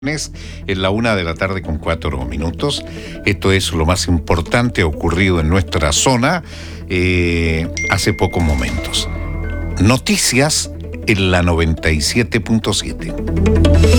En la 1:04 p.m. Esto es lo más importante ocurrido en nuestra zona hace pocos momentos. Noticias en la 97.7.